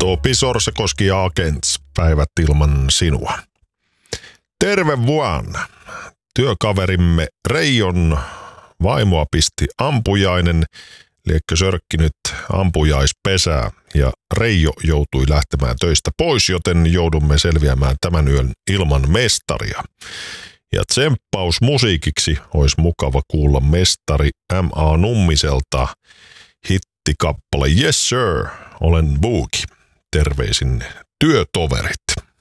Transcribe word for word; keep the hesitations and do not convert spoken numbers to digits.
Topi Sorsakoski ja Agents, päivät ilman sinua. Terve vuonna. Työkaverimme Reijon vaimoa pisti ampujainen, liekkö sörkkinyt ampujaispesää ja Reijo joutui lähtemään töistä pois, joten joudumme selviämään tämän yön ilman mestaria. Ja tsemppaus musiikiksi olisi mukava kuulla mestari M A Nummiselta hittikappale Yes Sir, olen Boogie. Terveisin työtoverit.